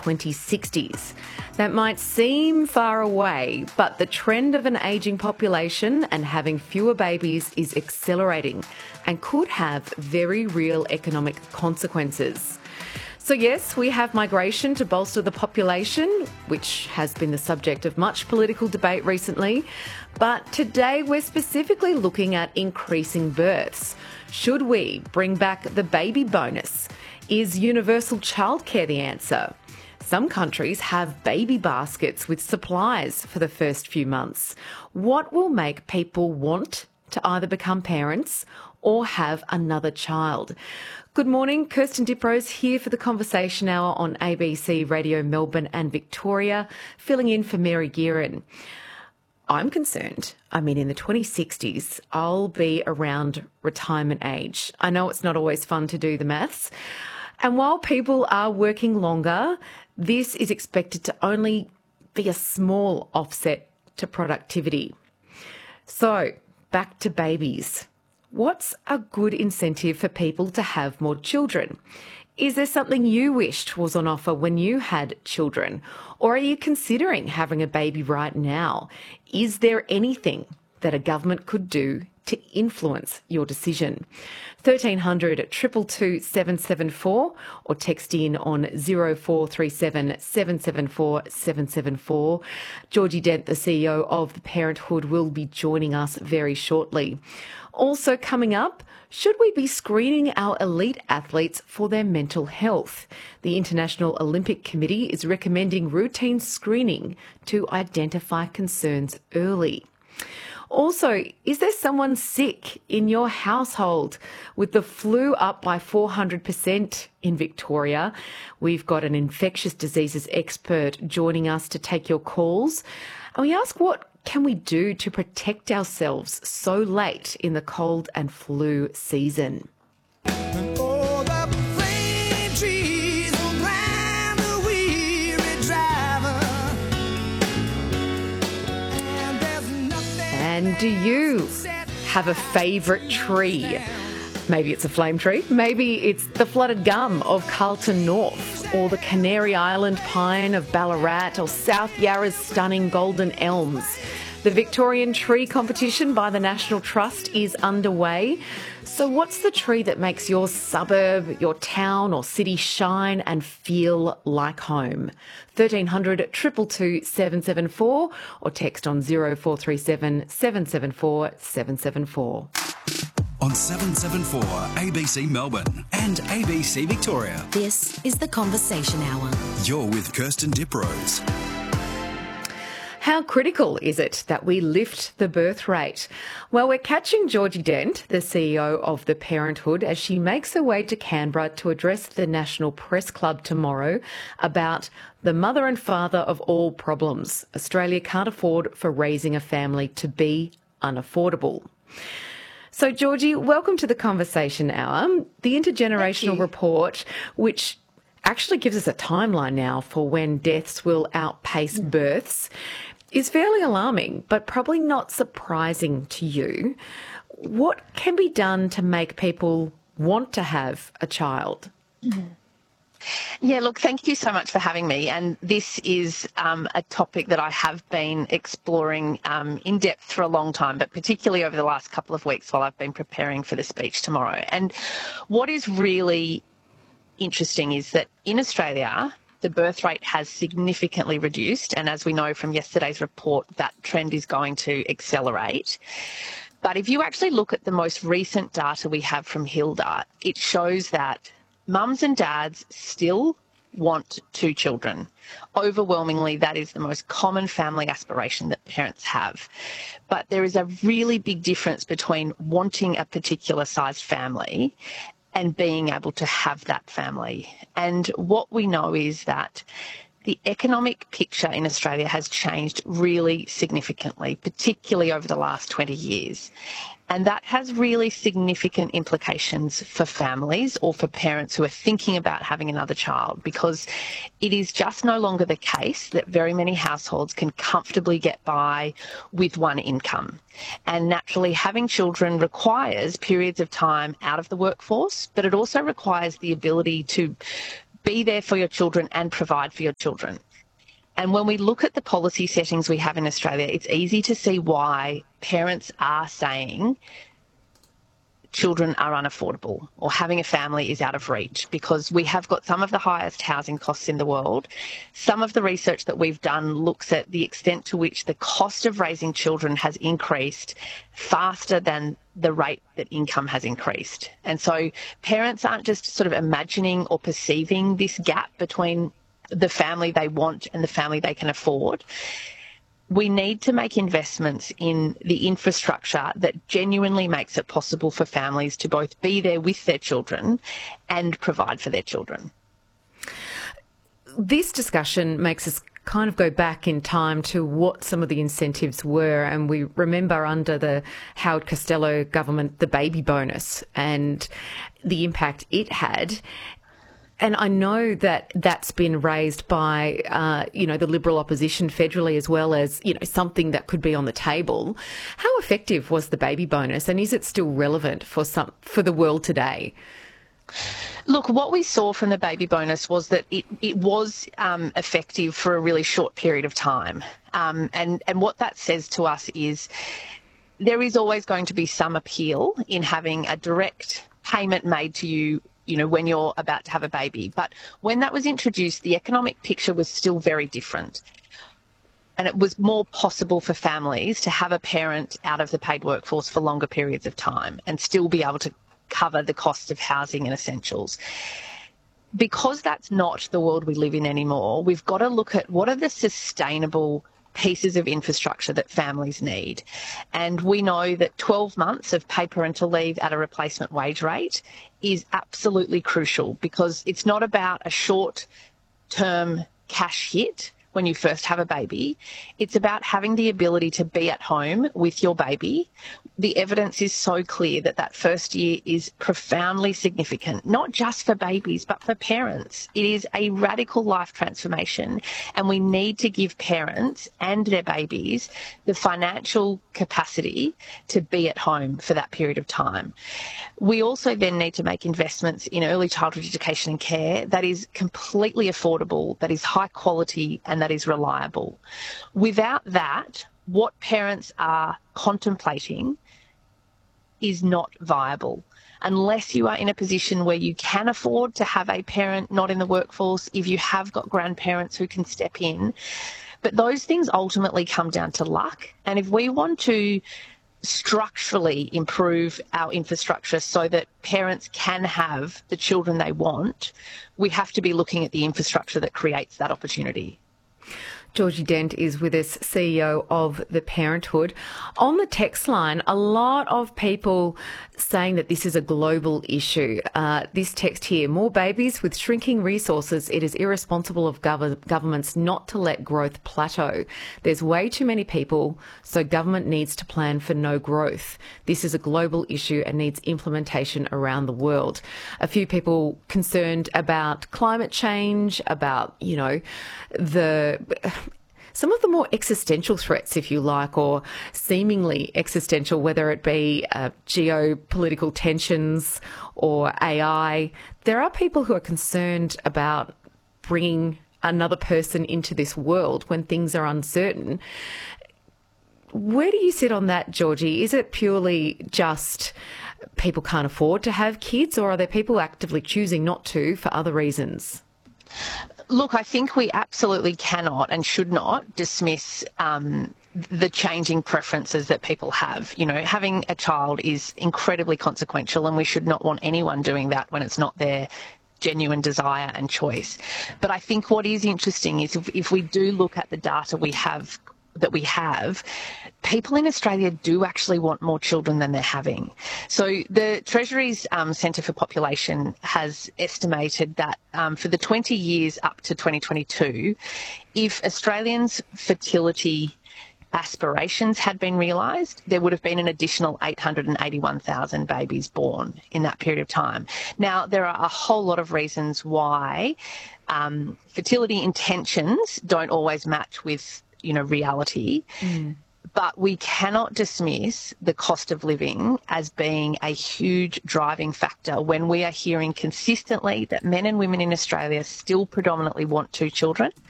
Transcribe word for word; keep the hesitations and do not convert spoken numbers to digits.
twenty sixties. That might seem far away, but the trend of an ageing population and having fewer babies is accelerating and could have very real economic consequences. So yes, we have migration to bolster the population, which has been the subject of much political debate recently. But today we're specifically looking at increasing births. Should we bring back the baby bonus? Is universal childcare the answer? Some countries have baby baskets with supplies for the first few months. What will make people want to either become parents or have another child? Good morning, Kirsten Diprose here for the Conversation Hour on A B C Radio Melbourne and Victoria, filling in for Mary Gearan. I'm concerned. I mean, in the twenty sixties, I'll be around retirement age. I know it's not always fun to do the maths. And while people are working longer, this is expected to only be a small offset to productivity. So, back to babies. What's a good incentive for people to have more children? Is there something you wished was on offer when you had children? Or are you considering having a baby right now? Is there anything that a government could do to influence your decision? thirteen hundred, two two two, seven seven four or text in on zero four three seven, seven seven four, seven seven four. Georgie Dent, the C E O of The Parenthood, will be joining us very shortly. Also coming up, should we be screening our elite athletes for their mental health? The International Olympic Committee is recommending routine screening to identify concerns early. Also, is there someone sick in your household? With the flu up by four hundred percent in Victoria, we've got an infectious diseases expert joining us to take your calls. And we ask, what can we do to protect ourselves so late in the cold and flu season? And do you have a favourite tree? Maybe it's a flame tree, maybe it's the flooded gum of Carlton North, or the Canary Island pine of Ballarat, or South Yarra's stunning golden elms. The Victorian Tree Competition by the National Trust is underway. So what's the tree that makes your suburb, your town or city shine and feel like home? thirteen hundred, two two two, seven seven four or text on zero four three seven, seven seven four, seven seven four. On seven seven four A B C Melbourne and A B C Victoria. This is the Conversation Hour. You're with Kirsten Diprose. How critical is it that we lift the birth rate? Well, we're catching Georgie Dent, the C E O of The Parenthood, as she makes her way to Canberra to address the National Press Club tomorrow about the mother and father of all problems. Australia can't afford for raising a family to be unaffordable. So, Georgie, welcome to the Conversation Hour. The Intergenerational Report, which actually gives us a timeline now for when deaths will outpace births, is fairly alarming, but probably not surprising to you. What can be done to make people want to have a child? Mm-hmm. Yeah, look, thank you so much for having me. And this is um, a topic that I have been exploring um, in depth for a long time, but particularly over the last couple of weeks while I've been preparing for the speech tomorrow. And what is really interesting is that in Australia, the birth rate has significantly reduced. And as we know from yesterday's report, that trend is going to accelerate. But if you actually look at the most recent data we have from Hilda, it shows that mums and dads still want two children. Overwhelmingly, that is the most common family aspiration that parents have. But there is a really big difference between wanting a particular sized family and being able to have that family. And what we know is that the economic picture in Australia has changed really significantly, particularly over the last twenty years. And that has really significant implications for families or for parents who are thinking about having another child, because it is just no longer the case that very many households can comfortably get by with one income. And naturally, having children requires periods of time out of the workforce, but it also requires the ability to be there for your children and provide for your children. And when we look at the policy settings we have in Australia, it's easy to see why parents are saying children are unaffordable or having a family is out of reach, because we have got some of the highest housing costs in the world. Some of the research that we've done looks at the extent to which the cost of raising children has increased faster than the rate that income has increased. And so parents aren't just sort of imagining or perceiving this gap between the family they want and the family they can afford. We need to make investments in the infrastructure that genuinely makes it possible for families to both be there with their children and provide for their children. This discussion makes us kind of go back in time to what some of the incentives were. And we remember under the Howard Costello government, the baby bonus and the impact it had. And I know that that's been raised by, uh, you know, the Liberal opposition federally, as well as, you know, something that could be on the table. How effective was the baby bonus, and is it still relevant for some for the world today? Look, what we saw from the baby bonus was that it, it was um, effective for a really short period of time. Um, and, and what that says to us is there is always going to be some appeal in having a direct payment made to you, you know, when you're about to have a baby. But when that was introduced, the economic picture was still very different. And it was more possible for families to have a parent out of the paid workforce for longer periods of time and still be able to cover the cost of housing and essentials. Because that's not the world we live in anymore, we've got to look at what are the sustainable pieces of infrastructure that families need. And we know that twelve months of paid parental leave at a replacement wage rate is absolutely crucial, because it's not about a short-term cash hit when you first have a baby. It's about having the ability to be at home with your baby. The evidence is so clear that that first year is profoundly significant, not just for babies, but for parents. It is a radical life transformation, and we need to give parents and their babies the financial capacity to be at home for that period of time. We also then need to make investments in early childhood education and care that is completely affordable, that is high quality, and that is reliable. Without that, what parents are contemplating is not viable. Unless you are in a position where you can afford to have a parent not in the workforce, if you have got grandparents who can step in. But those things ultimately come down to luck. And if we want to structurally improve our infrastructure so that parents can have the children they want, we have to be looking at the infrastructure that creates that opportunity. Georgie Dent is with us, C E O of The Parenthood. On the text line, a lot of people saying that this is a global issue. Uh, this text here, more babies with shrinking resources. It is irresponsible of gov- governments not to let growth plateau. There's way too many people, so government needs to plan for no growth. This is a global issue and needs implementation around the world. A few people concerned about climate change, about, you know, the... some of the more existential threats, if you like, or seemingly existential, whether it be uh, geopolitical tensions or A I. There are people who are concerned about bringing another person into this world when things are uncertain. Where do you sit on that, Georgie? Is it purely just people can't afford to have kids, or are there people actively choosing not to for other reasons? Look, I think we absolutely cannot and should not dismiss um, the changing preferences that people have. You know, having a child is incredibly consequential, and we should not want anyone doing that when it's not their genuine desire and choice. But I think what is interesting is if, if we do look at the data we have that we have, people in Australia do actually want more children than they're having. So the Treasury's um, Centre for Population has estimated that um, for the twenty years up to twenty twenty-two, if Australians' fertility aspirations had been realised, there would have been an additional eight hundred eighty-one thousand babies born in that period of time. Now, there are a whole lot of reasons why um, fertility intentions don't always match with, you know, reality. Mm. but we cannot dismiss the cost of living as being a huge driving factor when we are hearing consistently that men and women in Australia still predominantly want two children.